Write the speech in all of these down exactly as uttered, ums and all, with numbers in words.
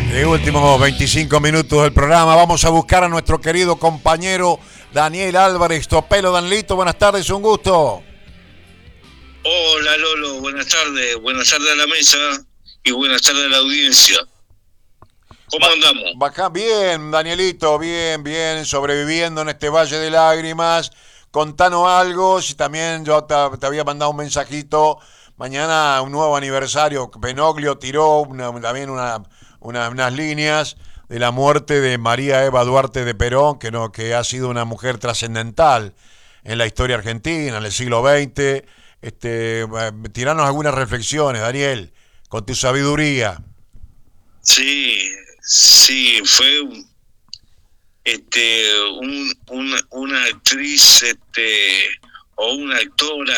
De últimos veinticinco minutos del programa, vamos a buscar a nuestro querido compañero Daniel Álvarez Topelo. Danlito, buenas tardes, un gusto. Hola Lolo, buenas tardes, buenas tardes a la mesa y buenas tardes a la audiencia. ¿Cómo ba- andamos? Bacá, bien, Danielito, bien, bien, sobreviviendo en este valle de lágrimas. Contanos algo, si también yo te, te había mandado un mensajito. Mañana un nuevo aniversario, Penoglio tiró una, también una, una, unas líneas de la muerte de María Eva Duarte de Perón, que, no, que ha sido una mujer trascendental en la historia argentina, en el siglo veinte. Este, tiranos algunas reflexiones, Daniel, con tu sabiduría. Sí, sí, fue este, un, una, una actriz este, o una actora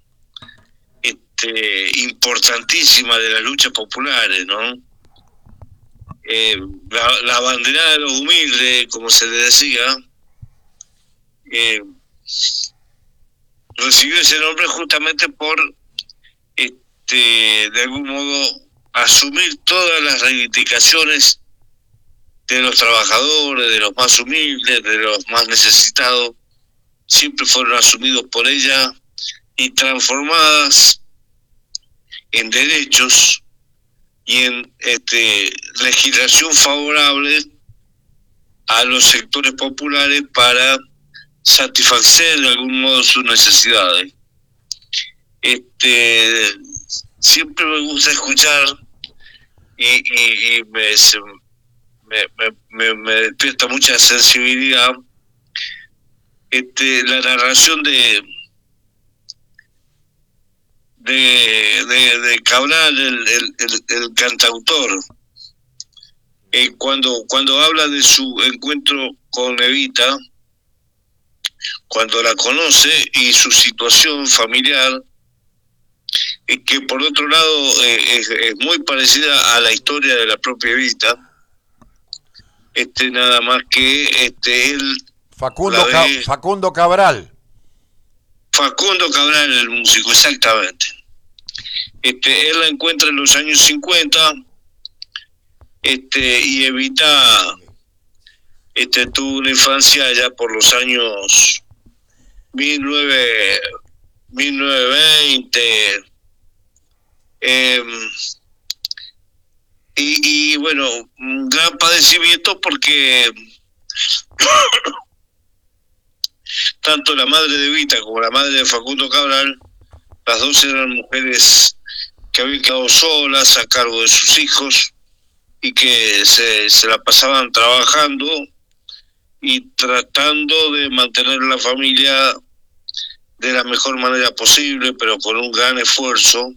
este, importantísima de las luchas populares, ¿no? Eh, la, la bandera de los humildes, como se le decía, eh, recibió ese nombre justamente por, este, de algún modo, asumir todas las reivindicaciones de los trabajadores, de los más humildes, de los más necesitados, siempre fueron asumidos por ella y transformadas en derechos y en este, legislación favorable a los sectores populares para satisfacer de algún modo sus necesidades. Este, siempre me gusta escuchar y, y, y me, se, me, me, me despierta mucha sensibilidad este, la narración de de, de, de Cabral, el, el, el, el cantautor, eh, cuando, cuando habla de su encuentro con Evita, cuando la conoce y su situación familiar, eh, que por otro lado eh, es, es muy parecida a la historia de la propia Evita, este, nada más que este, él... Facundo, Ca Facundo Cabral. Facundo Cabral, el músico, exactamente. Este, él la encuentra en los años cincuenta, este, y Evita este, tuvo una infancia allá por los años mil novecientos veinte. Eh, y, y bueno, un gran padecimiento porque tanto la madre de Evita como la madre de Facundo Cabral, las dos eran mujeres que habían quedado solas a cargo de sus hijos y que se, se la pasaban trabajando y tratando de mantener la familia de la mejor manera posible, pero con un gran esfuerzo.